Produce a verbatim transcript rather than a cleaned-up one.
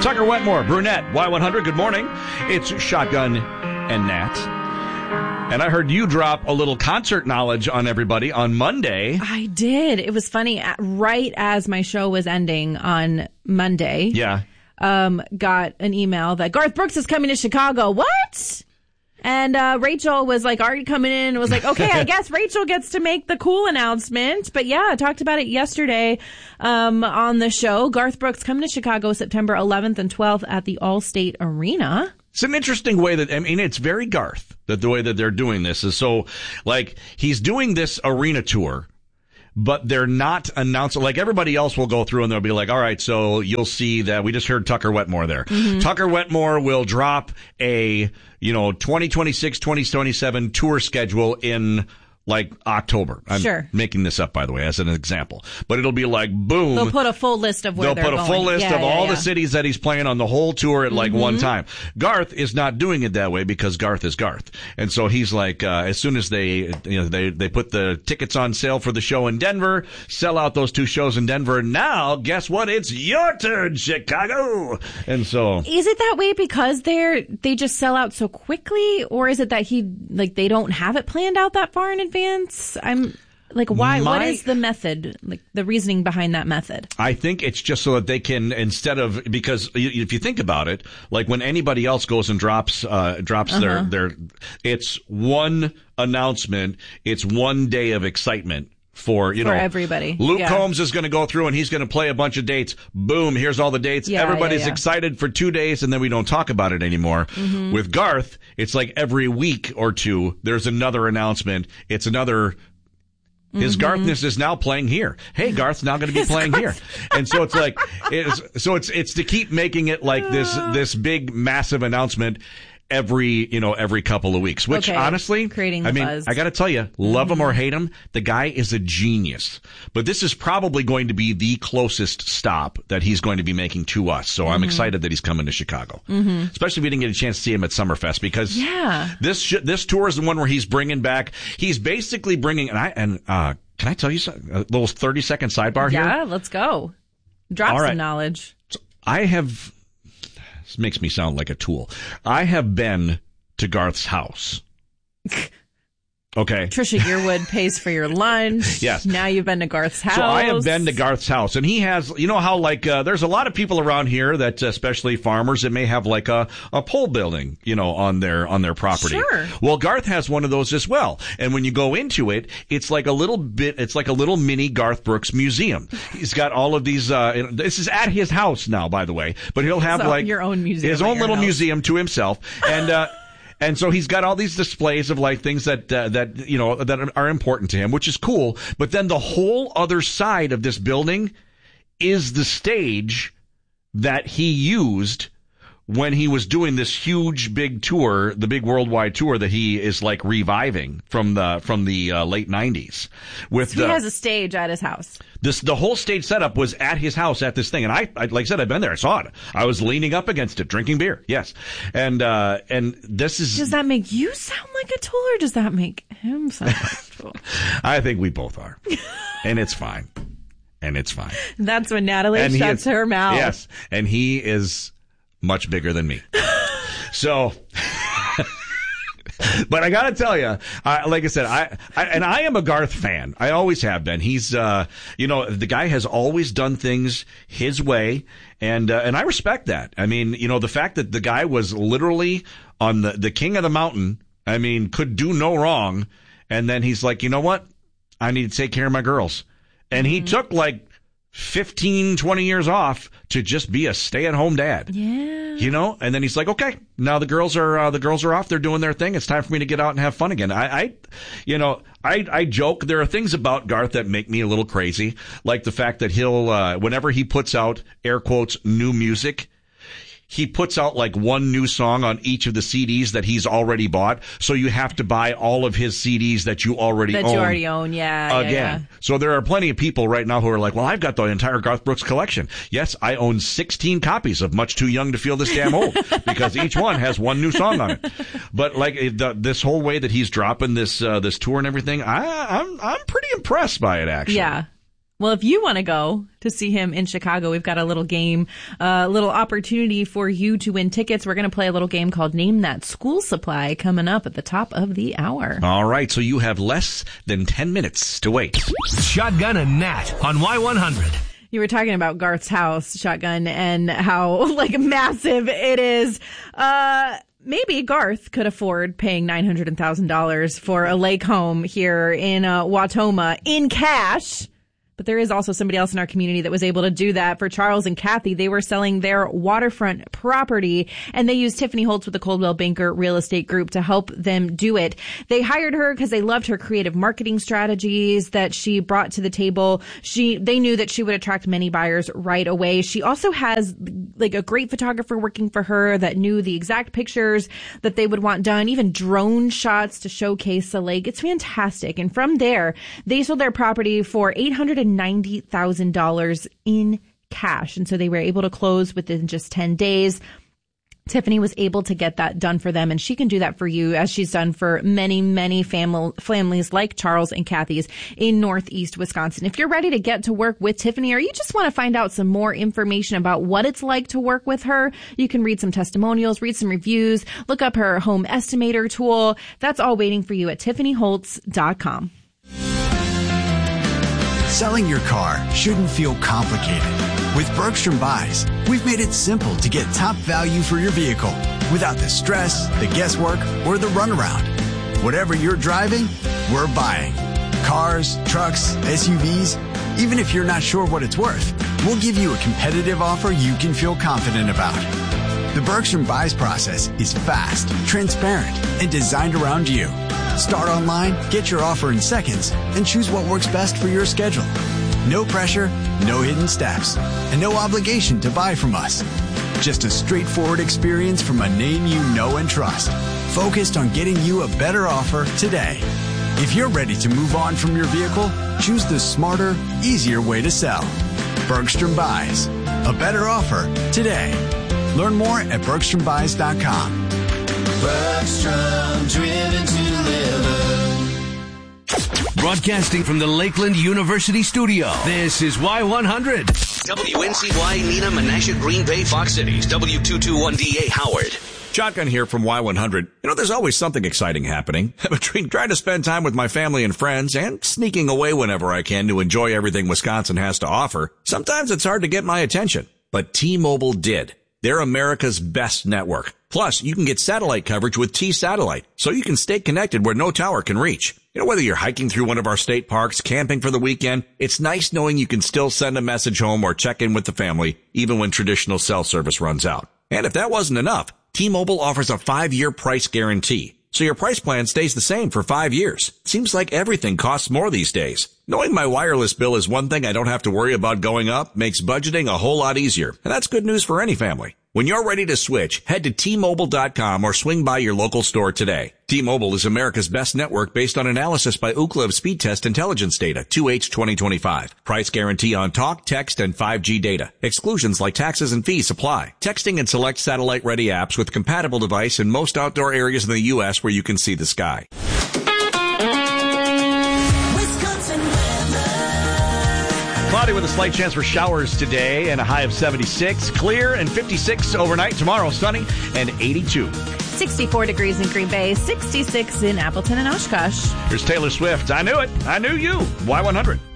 Tucker Wetmore, Brunette, Y one hundred, good morning. It's Shotgun and Nat. And I heard you drop a little concert knowledge on everybody on Monday. I did. It was funny. Right as my show was ending on Monday, yeah, um, got an email that Garth Brooks is coming to Chicago. What? And uh, Rachel was like already coming in and was like, okay, I guess Rachel gets to make the cool announcement. But yeah, I talked about it yesterday um, on the show. Garth Brooks coming to Chicago September eleventh and twelfth at the Allstate Arena. It's an interesting way that, I mean, it's very Garth, that the way that they're doing this is so, like, he's doing this arena tour, but they're not announcing, like everybody else will go through and they'll be like, all right, so you'll see that we just heard Tucker Wetmore there. Mm-hmm. Tucker Wetmore will drop a, you know, twenty twenty-six, twenty twenty-seven tour schedule in like October. I'm sure. making this up, by the way, as an example. But it'll be like, boom. They'll put a full list of where they'll they're put a going. full list yeah, of yeah, all yeah. the cities that he's playing on the whole tour at like mm-hmm. one time. Garth is not doing it that way because Garth is Garth. And so he's like, uh, as soon as they, you know, they, they put the tickets on sale for the show in Denver, sell out those two shows in Denver. Now, guess what? It's your turn, Chicago. And so. Is it that way because they're, they just sell out so quickly? Or is it that he, like, they don't have it planned out that far in advance? I'm, Like, why? My, what is the method, like the reasoning behind that method? I think it's just so that they can, instead of, because if you think about it, like when anybody else goes and drops, uh, drops uh-huh. their, their, it's one announcement, it's one day of excitement. For, you for know, everybody. Luke yeah. Combs is going to go through and he's going to play a bunch of dates. Boom, here's all the dates. Yeah, Everybody's yeah, yeah. excited for two days and then we don't talk about it anymore. Mm-hmm. With Garth, it's like every week or two, there's another announcement. It's another, his mm-hmm. Garthness is now playing here. Hey, Garth's now going to be his playing Garth. here. And so it's like, it's, so it's, it's to keep making it like this, this big, massive announcement every, you know, every couple of weeks, which okay. honestly, creating the I mean, buzz. I got to tell you, love mm-hmm. him or hate him, the guy is a genius. But this is probably going to be the closest stop that he's going to be making to us. So mm-hmm. I'm excited that he's coming to Chicago, mm-hmm. especially if we didn't get a chance to see him at Summerfest because yeah. this sh- this tour is the one where he's bringing back. He's basically bringing, and I and uh, can I tell you something? A little thirty second sidebar yeah, here. Yeah, let's go. Drop All some right. knowledge. So I have. This makes me sound like a tool. I have been to Garth's house. Okay. Trisha Yearwood pays for your lunch. Yes. Now you've been to Garth's house. So I have been to Garth's house, and he has, you know how like, uh, there's a lot of people around here that, especially farmers, that may have like a, a pole building, you know, on their, on their property. Sure. Well, Garth has one of those as well. And when you go into it, it's like a little bit, it's like a little mini Garth Brooks museum. He's got all of these, uh, this is at his house now, by the way, but he'll have so like your own museum his own little house. museum to himself. And, uh, And so he's got all these displays of like things that, uh, that, you know, that are important to him, which is cool. But then the whole other side of this building is the stage that he used when he was doing this huge big tour, the big worldwide tour that he is like reviving from the, from the uh, late nineties. With so he the, has a stage at his house. This, the whole stage setup was at his house at this thing. And I, I, like I said, I've been there. I saw it. I was leaning up against it, drinking beer. Yes. And, uh, and this is. Does that make you sound like a tool or does that make him sound like a tool? I think we both are. And it's fine. And it's fine. That's when Natalie and shuts is, her mouth. Yes. And he is much bigger than me. So. But I gotta tell you, I, like I said, I, I and I am a Garth fan. I always have been. He's, uh, you know, the guy has always done things his way, and uh, and I respect that. I mean, you know, the fact that the guy was literally on the the king of the mountain. I mean, could do no wrong, and then he's like, you know what? I need to take care of my girls, and he mm-hmm. took like fifteen, twenty years off to just be a stay-at-home dad. Yeah. You know, and then he's like, okay, now the girls are, uh, the girls are off. They're doing their thing. It's time for me to get out and have fun again. I, I, you know, I, I joke. There are things about Garth that make me a little crazy. Like the fact that he'll, uh, whenever he puts out air quotes, new music, he puts out like one new song on each of the C Ds that he's already bought. So you have to buy all of his C Ds that you already that own. That you already own, yeah. Again. Yeah, yeah. So there are plenty of people right now who are like, well, I've got the entire Garth Brooks collection. Yes, I own sixteen copies of Much Too Young to Feel This Damn Old because each one has one new song on it. But like the, this whole way that he's dropping this, uh, this tour and everything, I, I'm, I'm pretty impressed by it, actually. Yeah. Well, if you want to go to see him in Chicago, we've got a little game, a uh, little opportunity for you to win tickets. We're going to play a little game called Name That School Supply coming up at the top of the hour. All right, so you have less than ten minutes to wait. Shotgun and Nat on Y one hundred. You were talking about Garth's house, Shotgun, and how, like, massive it is. Uh... Maybe Garth could afford paying nine hundred thousand dollars for a lake home here in uh, Wautoma in cash. But there is also somebody else in our community that was able to do that. For Charles and Kathy, they were selling their waterfront property, and they used Tiffany Holtz with the Coldwell Banker Real Estate Group to help them do it. They hired her because they loved her creative marketing strategies that she brought to the table. She, they knew that she would attract many buyers right away. She also has like a great photographer working for her that knew the exact pictures that they would want done, even drone shots to showcase the lake. It's fantastic. And from there, they sold their property for eight hundred ninety thousand dollars in cash. And so they were able to close within just ten days. Tiffany was able to get that done for them, and she can do that for you as she's done for many, many family, families like Charles and Kathy's in Northeast Wisconsin. If you're ready to get to work with Tiffany, or you just want to find out some more information about what it's like to work with her, you can read some testimonials, read some reviews, look up her home estimator tool. That's all waiting for you at tiffany holtz dot com. Selling your car shouldn't feel complicated. With Bergstrom Buys, we've made it simple to get top value for your vehicle without the stress, the guesswork, or the runaround. Whatever you're driving, we're buying. Cars, trucks, S U Vs, even if you're not sure what it's worth, we'll give you a competitive offer you can feel confident about. The Bergstrom Buys process is fast, transparent, and designed around you. Start online, get your offer in seconds, and choose what works best for your schedule. No pressure, no hidden steps, and no obligation to buy from us. Just a straightforward experience from a name you know and trust, focused on getting you a better offer today. If you're ready to move on from your vehicle, choose the smarter, easier way to sell. Bergstrom Buys. A better offer today. Learn more at bergstrom buys dot com. Bergstrom, driven to deliver. Broadcasting from the Lakeland University studio, this is Y one hundred. W N C Y, Neenah, Menasha, Green Bay, Fox Cities, W two twenty-one D A, Howard. Shotgun here from Y one hundred. You know, there's always something exciting happening. Between trying to spend time with my family and friends and sneaking away whenever I can to enjoy everything Wisconsin has to offer, sometimes it's hard to get my attention. But T-Mobile did. They're America's best network. Plus, you can get satellite coverage with T-Satellite, so you can stay connected where no tower can reach. You know, whether you're hiking through one of our state parks, camping for the weekend, it's nice knowing you can still send a message home or check in with the family, even when traditional cell service runs out. And if that wasn't enough, T-Mobile offers a five-year price guarantee, so your price plan stays the same for five years. Seems like everything costs more these days. Knowing my wireless bill is one thing I don't have to worry about going up makes budgeting a whole lot easier, and that's good news for any family. When you're ready to switch, head to T Mobile dot com or swing by your local store today. T-Mobile is America's best network based on analysis by Ookla Speed Test Intelligence Data, two H twenty twenty-five. Price guarantee on talk, text, and five G data. Exclusions like taxes and fees apply. Texting and select satellite-ready apps with compatible device in most outdoor areas in the U S where you can see the sky. Cloudy with a slight chance for showers today and a high of seventy-six. Clear and fifty-six overnight. Tomorrow, sunny and eighty-two. sixty-four degrees in Green Bay, sixty-six in Appleton and Oshkosh. Here's Taylor Swift. I knew it. I knew you. Y one hundred.